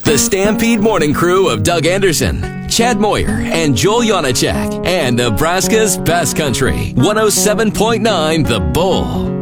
The Stampede Morning Crew of Doug Anderson, Chad Moyer, and Joel Janacek, and Nebraska's Best Country, 107.9 The Bull.